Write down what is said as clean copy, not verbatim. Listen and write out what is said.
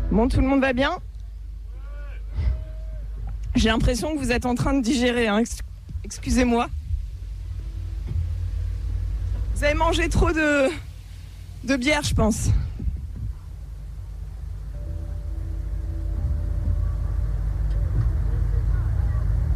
Bon, tout le monde va bien ? J'ai l'impression que vous êtes en train de digérer, hein. Excusez-moi. Vous avez mangé trop de bière, je pense.